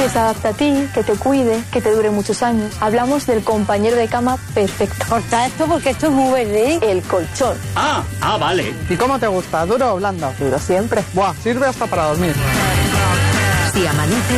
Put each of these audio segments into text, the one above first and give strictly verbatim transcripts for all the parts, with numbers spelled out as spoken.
que se adapte a ti, que te cuide, que te dure muchos años. Hablamos del compañero de cama perfecto. Corta esto porque esto es muy verde. El colchón. Ah, ah, vale. ¿Y cómo te gusta? ¿Duro o blando? Duro siempre. Buah, sirve hasta para dormir. Si amanece,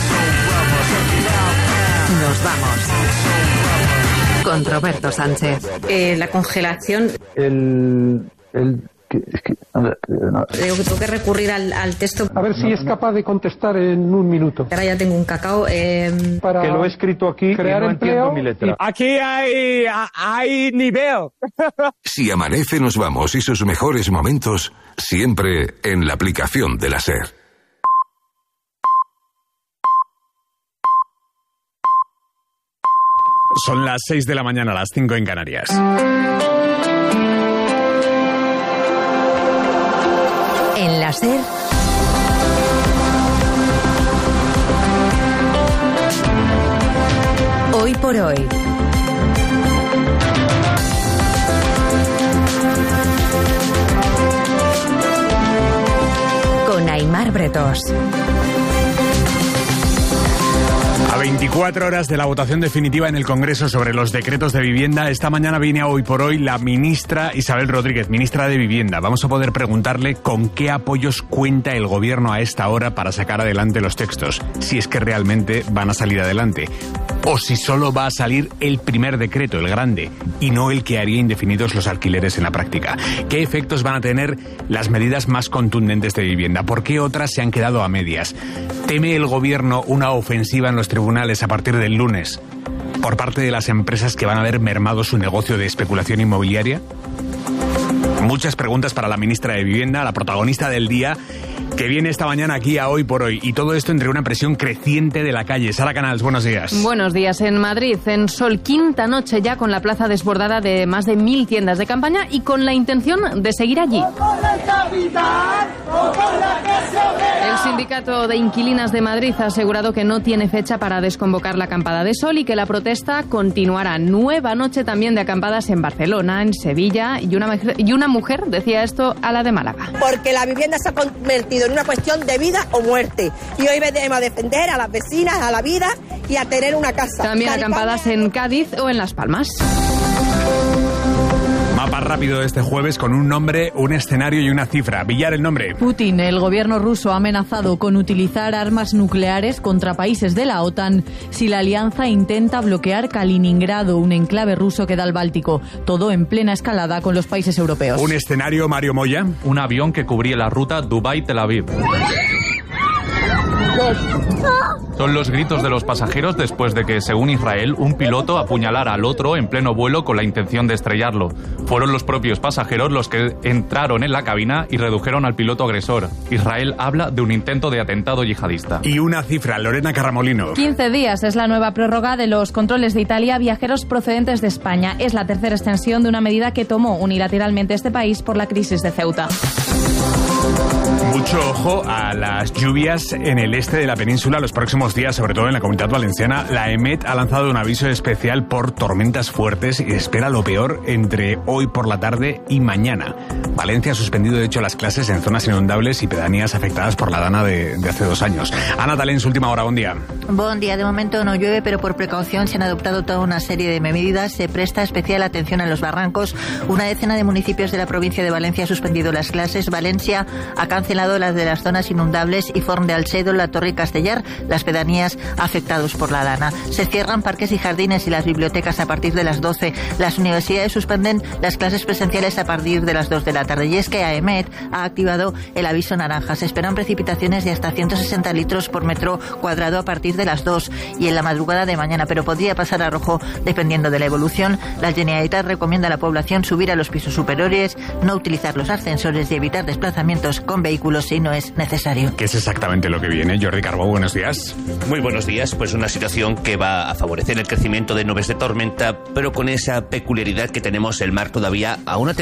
nos vamos. Con Roberto Sánchez. Eh, la congelación. El... el Es que, a ver, no. Creo que tengo que recurrir al, al texto. A ver si es capaz de contestar en un minuto. Ahora ya tengo un cacao. Eh... Para que lo he escrito aquí crear y no empleo entiendo mi letra. Aquí hay, hay nivel. Si amanece, nos vamos y sus mejores momentos siempre en la aplicación de la SER. Son las seis de la mañana, las cinco en Canarias. En la SER, hoy por hoy. Con Aimar Bretos. A veinticuatro horas de la votación definitiva en el Congreso sobre los decretos de vivienda, esta mañana viene a Hoy por Hoy la ministra Isabel Rodríguez, ministra de Vivienda. Vamos a poder preguntarle con qué apoyos cuenta el gobierno a esta hora para sacar adelante los textos, si es que realmente van a salir adelante, o si solo va a salir el primer decreto, el grande, y no el que haría indefinidos los alquileres en la práctica. ¿Qué efectos van a tener las medidas más contundentes de vivienda? ¿Por qué otras se han quedado a medias? ¿Teme el gobierno una ofensiva en los tribunales a partir del lunes por parte de las empresas que van a ver mermado su negocio de especulación inmobiliaria? Muchas preguntas para la ministra de Vivienda, la protagonista del día, que viene esta mañana aquí a Hoy por Hoy. Y todo esto entre una presión creciente de la calle. Sara Canals, buenos días. Buenos días. En Madrid, en Sol, quinta noche ya con la plaza desbordada de más de mil tiendas de campaña y con la intención de seguir allí. El sindicato de inquilinas de Madrid ha asegurado que no tiene fecha para desconvocar la acampada de Sol y que la protesta continuará. Nueva noche también de acampadas en Barcelona, en Sevilla y una, y una mujer decía esto a la de Málaga. Porque la vivienda se ha convertido en una cuestión de vida o muerte. Y hoy venimos a defender a las vecinas, a la vida y a tener una casa. También acampadas en Cádiz o en Las Palmas. Mapa rápido de este jueves con un nombre, un escenario y una cifra. Villar, el nombre. Putin, el gobierno ruso ha amenazado con utilizar armas nucleares contra países de la OTAN si la alianza intenta bloquear Kaliningrado, un enclave ruso que da al Báltico. Todo en plena escalada con los países europeos. Un escenario, Mario Moya. Un avión que cubría la ruta Dubái-Tel Aviv. Son los gritos de los pasajeros después de que, según Israel, un piloto apuñalara al otro en pleno vuelo con la intención de estrellarlo. Fueron los propios pasajeros los que entraron en la cabina y redujeron al piloto agresor. Israel habla de un intento de atentado yihadista. Y una cifra, Lorena Carramolino. quince días es la nueva prórroga de los controles de Italia a viajeros procedentes de España. Es la tercera extensión de una medida que tomó unilateralmente este país por la crisis de Ceuta. Mucho ojo a las lluvias en el este de la península los próximos días, sobre todo en la Comunidad Valenciana. La EMET ha lanzado un aviso especial por tormentas fuertes y espera lo peor entre hoy por la tarde y mañana. Valencia ha suspendido, de hecho, las clases en zonas inundables y pedanías afectadas por la dana de, de hace dos años. Ana Talén, su última hora, buen día. Buen día. De momento no llueve, pero por precaución se han adoptado toda una serie de medidas. Se presta especial atención a los barrancos. Una decena de municipios de la provincia de Valencia ha suspendido las clases. Valencia ha cancelado las de las zonas inundables y Forn de Alcedo, La Torre y Castellar, las pedanías afectados por la dana. Se cierran parques y jardines y las bibliotecas a partir de las doce. Las universidades suspenden las clases presenciales a partir de las dos de la tarde. Y es que AEMET ha activado el aviso naranja. Se esperan precipitaciones de hasta ciento sesenta litros por metro cuadrado a partir de las dos y en la madrugada de mañana, pero podría pasar a rojo dependiendo de la evolución. La Generalitat recomienda a la población subir a los pisos superiores, no utilizar los ascensores y evitar desplazamientos con vehículos si no es necesario. ¿Qué es exactamente lo que viene? Jordi Carbó, buenos días. Muy buenos días. Pues una situación que va a favorecer el crecimiento de nubes de tormenta, pero con esa peculiaridad que tenemos el mar todavía a una